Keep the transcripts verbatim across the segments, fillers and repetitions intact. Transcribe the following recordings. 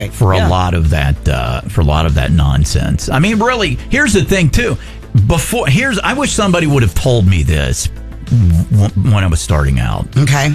for yeah. a lot of that uh, for a lot of that nonsense. I mean, really, here's the thing too. Before here's, I wish somebody would have told me this w- when I was starting out. Okay.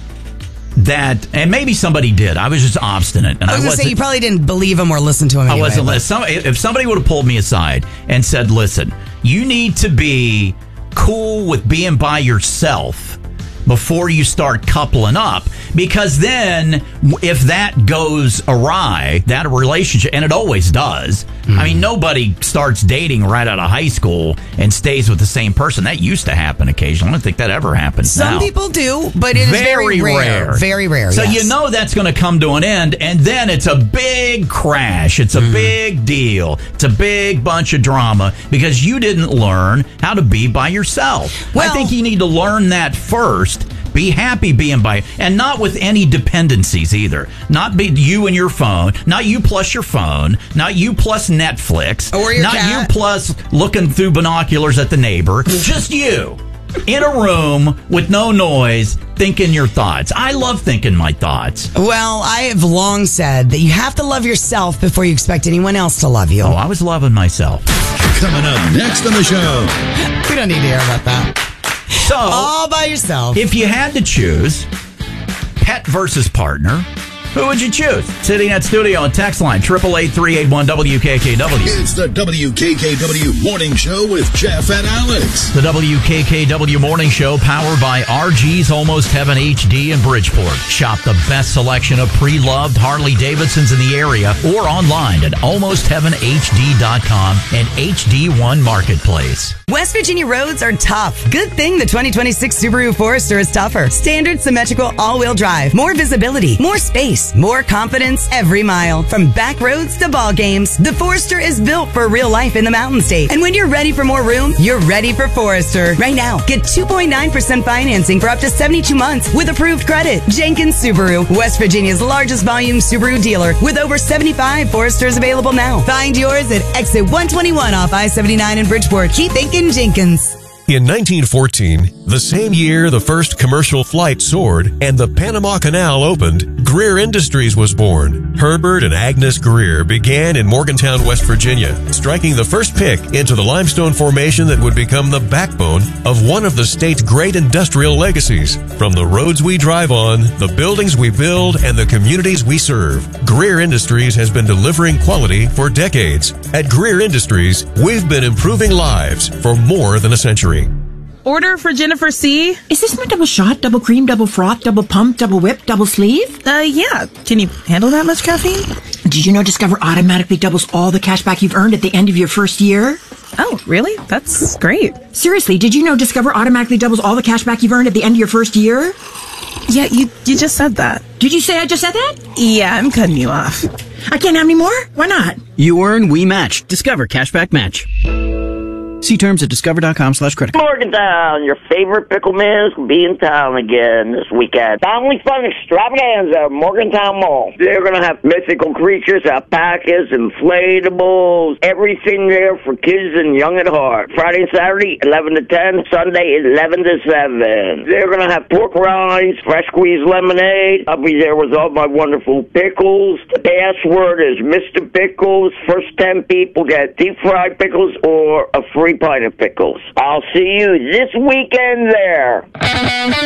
That, and maybe somebody did. I was just obstinate. And I was I going to say, you probably didn't believe him or listen to him anyway. I wasn't. Some, if somebody would have pulled me aside and said, listen, you need to be cool with being by yourself before you start coupling up, because then if that goes awry, that relationship, and it always does. Mm. I mean, nobody starts dating right out of high school and stays with the same person. That used to happen occasionally. I don't think that ever happens Some now. people do, but it is very, very rare. rare. Very rare, So yes. you know that's going to come to an end, and then it's a big crash. It's a mm. big deal. It's a big bunch of drama because you didn't learn how to be by yourself. Well, I think you need to learn that first. Be happy being by, and not with any dependencies either. Not be you and your phone, not you plus your phone, not you plus Netflix, or your not cat. you plus looking through binoculars at the neighbor. Just you in a room with no noise, thinking your thoughts. I love thinking my thoughts. Well, I have long said that you have to love yourself before you expect anyone else to love you. Oh, I was loving myself. Coming up next on the show. We don't need to hear about that. So, all by yourself. If you had to choose pet versus partner, who would you choose? Sitting at studio on text line, eight eight eight, three eight one, W K K W. It's the W K K W Morning Show with Jeff and Alex. The W K K W Morning Show, powered by R G's Almost Heaven H D in Bridgeport. Shop the best selection of pre-loved Harley-Davidsons in the area or online at almost heaven H D dot com and H D one Marketplace. West Virginia roads are tough. Good thing the twenty twenty-six Subaru Forester is tougher. Standard symmetrical all-wheel drive. More visibility. More space. More confidence every mile. From back roads to ball games, the Forester is built for real life in the Mountain State. And when you're ready for more room, you're ready for Forester. Right now, get two point nine percent financing for up to seventy-two months with approved credit. Jenkins Subaru, West Virginia's largest volume Subaru dealer with over seventy-five Foresters available now. Find yours at exit one twenty-one off I seventy-nine in Bridgeport. Keep thinking Jenkins. In nineteen fourteen, the same year the first commercial flight soared and the Panama Canal opened, Greer Industries was born. Herbert and Agnes Greer began in Morgantown, West Virginia, striking the first pick into the limestone formation that would become the backbone of one of the state's great industrial legacies. From the roads we drive on, the buildings we build, and the communities we serve, Greer Industries has been delivering quality for decades. At Greer Industries, we've been improving lives for more than a century. Order for Jennifer C. Is this my double shot, double cream, double froth, double pump, double whip, double sleeve? Uh, yeah. Can you handle that much caffeine? Did you know Discover automatically doubles all the cash back you've earned at the end of your first year? Oh, really? That's great. Seriously, did you know Discover automatically doubles all the cash back you've earned at the end of your first year? Yeah, you you just said that. Did you say I just said that? Yeah, I'm cutting you off. I can't have any more? Why not? You earn, we match. Discover Cashback Match. See terms at discover.com slash credit. Morgantown, your favorite pickle man will be in town again this weekend. Family Fun Extravaganza at Morgantown Mall. They're going to have mythical creatures, alpacas, inflatables, everything there for kids and young at heart. Friday and Saturday, eleven to ten. Sunday, eleven to seven. They're going to have pork rinds, fresh squeezed lemonade. I'll be there with all my wonderful pickles. The password is Mister Pickles. First ten people get deep fried pickles or a free pint of pickles. I'll see you this weekend there.